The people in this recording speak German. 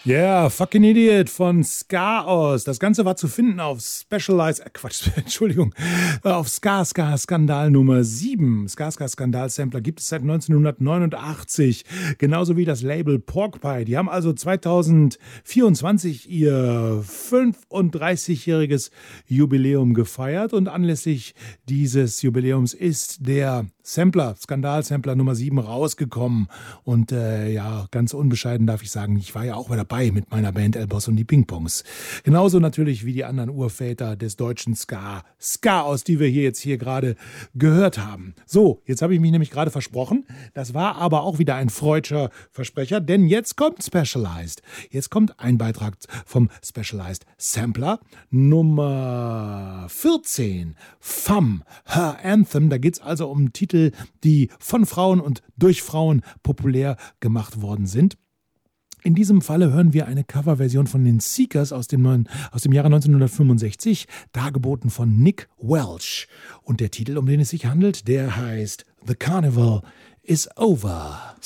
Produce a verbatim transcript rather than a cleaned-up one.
Yeah, Fucking Idiot von Ska aus. Das Ganze war zu finden auf Specialized, äh Quatsch, Entschuldigung, äh, auf Ska Ska Skandal Nummer sieben. Ska Ska Skandal Sampler gibt es seit neunzehnhundertneunundachtzig. Genauso wie das Label Porkpie. Die haben also zweitausendvierundzwanzig ihr fünfunddreißigjähriges Jubiläum gefeiert und anlässlich dieses Jubiläums ist der Sampler, Skandal-Sampler Nummer sieben rausgekommen. Und äh, ja, ganz unbescheiden darf ich sagen, ich war ja auch mal dabei mit meiner Band El Boss und die Ping-Pongs. Genauso natürlich wie die anderen Urväter des deutschen Ska, Ska aus, die wir hier jetzt hier gerade gehört haben. So, jetzt habe ich mich nämlich gerade versprochen. Das war aber auch wieder ein freudscher Versprecher, denn jetzt kommt Specialized. Jetzt kommt ein Beitrag vom Specialized Sampler Nummer vierzehn, Femme, Her Anthem. Da geht es also um Titel, die von Frauen und durch Frauen populär gemacht worden sind. In diesem Falle hören wir eine Coverversion von den Seekers aus dem, neuen, aus dem Jahre neunzehnhundertfünfundsechzig, dargeboten von Nick Welch. Und der Titel, um den es sich handelt, der heißt The Carnival is Over.